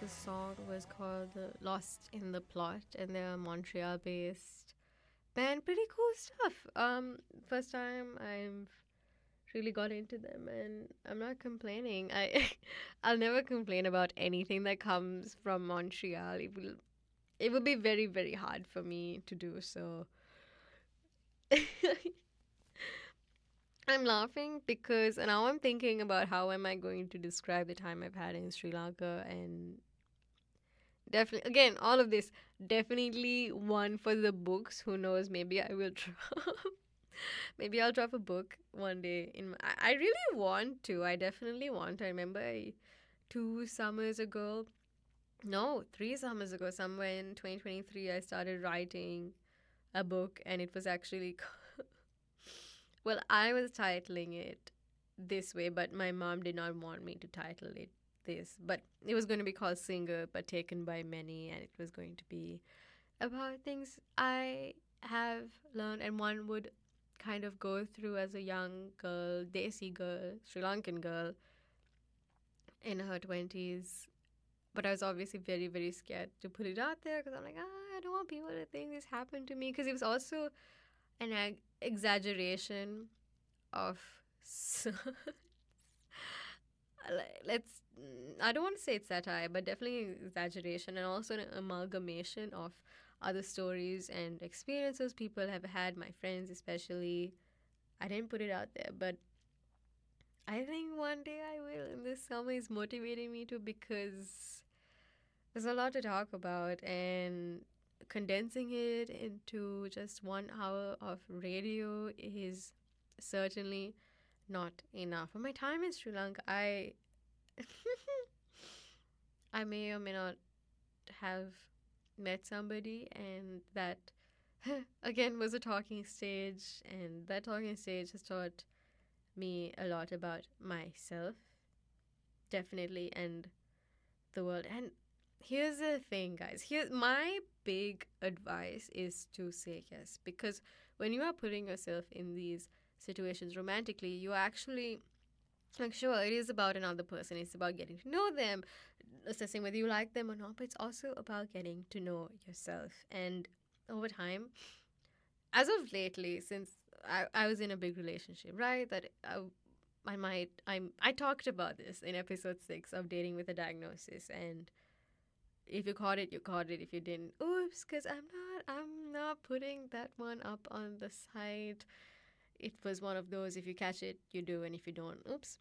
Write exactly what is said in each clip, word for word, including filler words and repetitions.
the song was called uh, Lost in the Plot, and they're Montreal based band. Pretty cool stuff. Um, first time I've really got into them, and I'm not complaining. I I'll never complain about anything that comes from Montreal. It will it will be very very hard for me to do so. I'm laughing because now I'm thinking about how am I going to describe the time I've had in Sri Lanka, and definitely again all of this definitely one for the books. Who knows? Maybe I will drop. Maybe I'll drop a book one day. In my, I I really want to. I definitely want to. I remember I, two summers ago, no, three summers ago, somewhere in twenty twenty-three, I started writing a book, and it was actually well, I was titling it this way, but my mom did not want me to title it this. But it was going to be called Singer, but taken by many, and it was going to be about things I have learned and one would kind of go through as a young girl, Desi girl, Sri Lankan girl in her twenties. But I was obviously very, very scared to put it out there because I'm like, ah, I don't want people to think this happened to me. Because it was also an ag- exaggeration of let's I don't want to say it's satire, but definitely an exaggeration and also an amalgamation of other stories and experiences people have had, my friends especially. I didn't put it out there, but I think one day I will, and this summer is motivating me to because there's a lot to talk about, and condensing it into just one hour of radio is certainly not enough. For my time in Sri Lanka, I I may or may not have met somebody, and that again was a talking stage, and that talking stage has taught me a lot about myself, definitely, and the world. And here's the thing, guys. Here's my big advice is to say yes, because when you are putting yourself in these situations romantically, you actually like sure it is about another person. It's about getting to know them, assessing whether you like them or not, but it's also about getting to know yourself. And over time, as of lately, since I, I was in a big relationship, right? That I, I might I'm I talked about this in episode six of Dating with a Diagnosis, and if you caught it, you caught it. If you didn't, oops, because I'm not I'm not putting that one up on the site. It was one of those. If you catch it, you do, and if you don't, oops.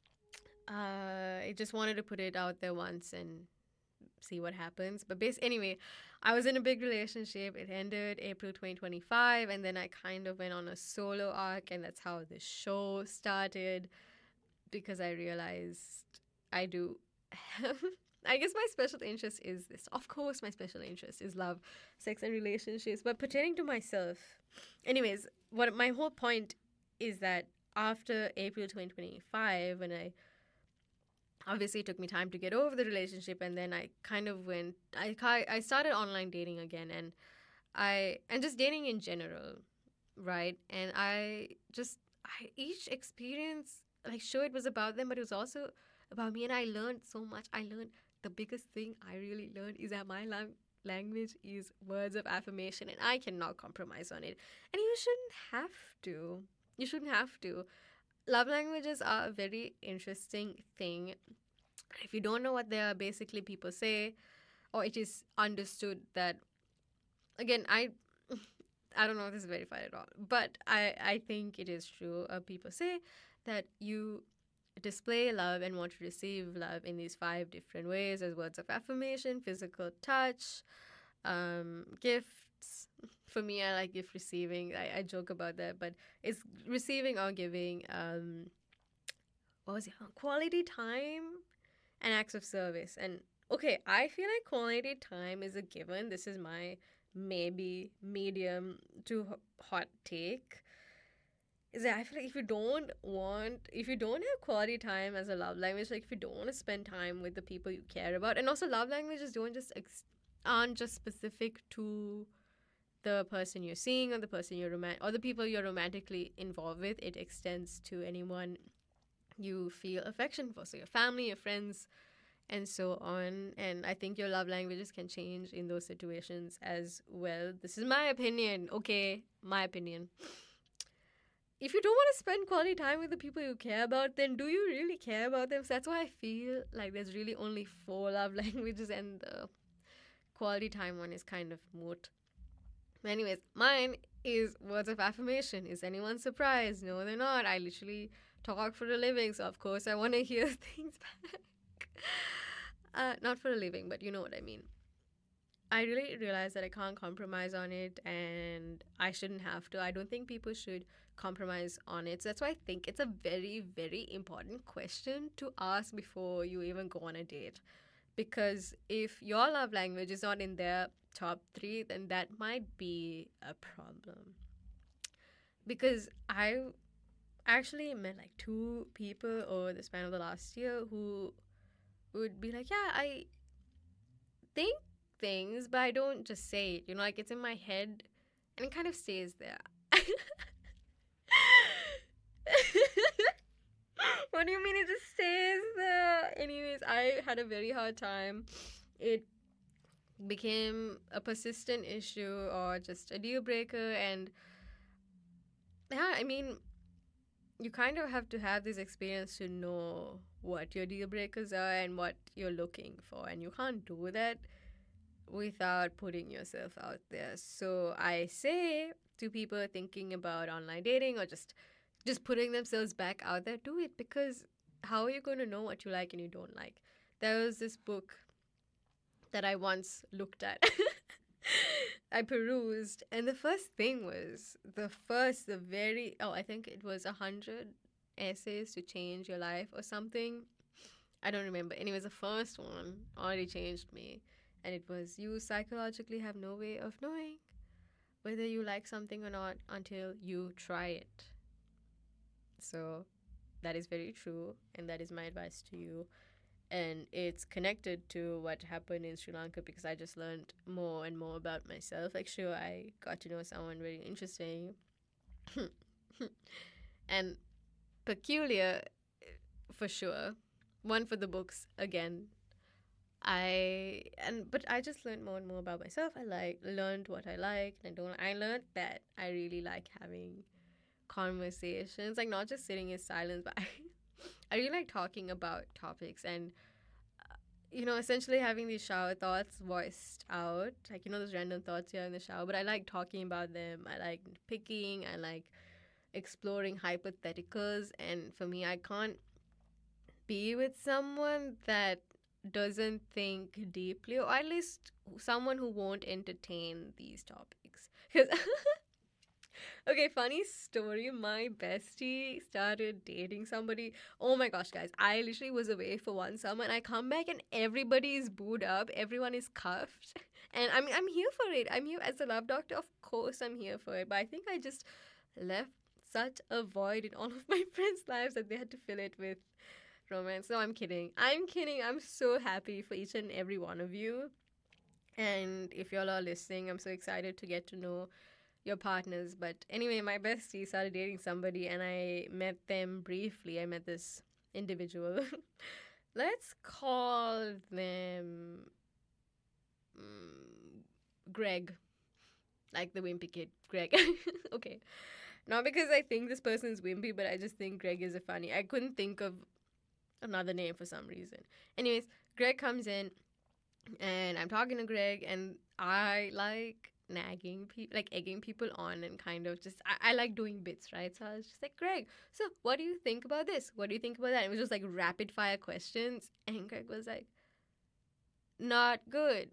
Uh, I just wanted to put it out there once and see what happens. But bas- anyway, I was in a big relationship. It ended April twenty twenty-five, and then I kind of went on a solo arc, and that's how the show started because I realized I do have. I guess my special interest is this. Of course, my special interest is love, sex, and relationships, but pertaining to myself. Anyways, what my whole point is that after April twenty twenty-five, when I obviously it took me time to get over the relationship, and then I kind of went I ki- I started online dating again, and I and just dating in general, right? And I just I each experience like sure it was about them, but it was also about me, and I learned so much. I learned the biggest thing I really learned is that my lang- language is words of affirmation, and I cannot compromise on it. And you shouldn't have to. You shouldn't have to. Love languages are a very interesting thing. If you don't know what they are, basically people say, or it is understood that, again, I. I don't know if this is verified at all, but I, I think it is true. Uh, people say that you display love and want to receive love in these five different ways as words of affirmation, physical touch, um, gifts. For me, I like gift receiving. I, I joke about that, but it's receiving or giving. Um, what was it? Quality time and acts of service. And okay, I feel like quality time is a given. This is my maybe medium to h- hot take. Is that I feel like if you don't want, if you don't have quality time as a love language, like if you don't want to spend time with the people you care about, and also love languages don't just ex- aren't just specific to the person you're seeing or the person you're romantic or the people you're romantically involved with. It extends to anyone you feel affection for, so your family, your friends, and so on. And I think your love languages can change in those situations as well. This is my opinion, okay? My opinion. If you don't want to spend quality time with the people you care about, then do you really care about them? So that's why I feel like there's really only four love languages, and the quality time one is kind of moot. Anyways, mine is words of affirmation. Is anyone surprised? No, they're not. I literally talk for a living, so of course I want to hear things back. Uh, not for a living, but you know what I mean. I really realize that I can't compromise on it, and I shouldn't have to. I don't think people should compromise on it. So that's why I think it's a very, very important question to ask before you even go on a date. Because if your love language is not in their top three, then that might be a problem. Because I actually met like two people over the span of the last year who would be like, yeah, I think things, but I don't just say it. You know, like it's in my head and it kind of stays there. What do you mean it just stays there? Anyways, I had a very hard time. It became a persistent issue or just a deal breaker. And yeah, I mean, you kind of have to have this experience to know what your deal breakers are and what you're looking for. And you can't do that without putting yourself out there. So I say to people thinking about online dating or just just putting themselves back out there, do it, because how are you going to know what you like and you don't like? There was this book that I once looked at. I perused, and the first thing was the first, the very, oh, I think it was a hundred essays to change your life or something. I don't remember. Anyways, the first one already changed me. And it was, you psychologically have no way of knowing whether you like something or not until you try it. So that is very true, and that is my advice to you. And it's connected to what happened in Sri Lanka, because I just learned more and more about myself. Like, sure, I got to know someone very interesting and peculiar, for sure. One for the books, again. I and but I just learned more and more about myself. I like learned what I like and I don't. I learned that I really like having conversations, like not just sitting in silence, but I, I really like talking about topics and, uh, you know, essentially having these shower thoughts voiced out, like, you know, those random thoughts here in the shower. But I like talking about them. I like picking. I like exploring hypotheticals. And for me, I can't be with someone that doesn't think deeply, or at least someone who won't entertain these topics. Because okay, funny story. My bestie started dating somebody. Oh my gosh, guys. I literally was away for one summer and I come back and everybody is booed up. Everyone is cuffed. And I mean, I'm here for it. I'm here as a love doctor. Of course, I'm here for it. But I think I just left such a void in all of my friends' lives that they had to fill it with romance. No, I'm kidding. I'm kidding. I'm so happy for each and every one of you. And if y'all are listening, I'm so excited to get to know your partners. But anyway, my bestie started dating somebody and I met them briefly. I met this individual. Let's call them mm, Greg. Like the wimpy kid. Greg. Okay. Not because I think this person is wimpy, but I just think Greg is a funny. I couldn't think of another name for some reason. Anyways, Greg comes in and I'm talking to Greg and I like nagging people, like egging people on, and kind of just I, I like doing bits, right? So I was just like, Greg, so what do you think about this? What do you think about that? And it was just like rapid fire questions, and Greg was like, not good.